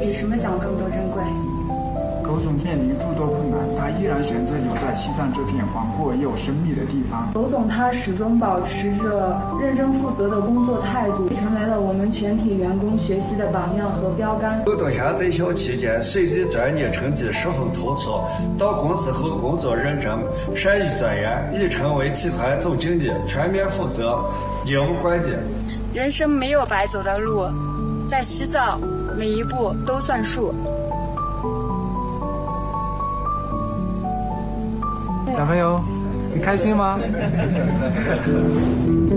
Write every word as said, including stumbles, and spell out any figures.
比什么奖状都珍贵。 苟总面临诸多困难，他依然选择留在西藏这片广阔又神秘的地方。 苟总他始终保持着认真负责的工作态度，成为了我们全体员工学习的榜样和标杆。 苟东县在校期间，随着专业成绩十分突出，到公司后工作认真，善于钻研，已成为集团总经理，全面负责业务管理。 人生没有白走的路，在西藏每一步都算数。 小朋友，你开心吗？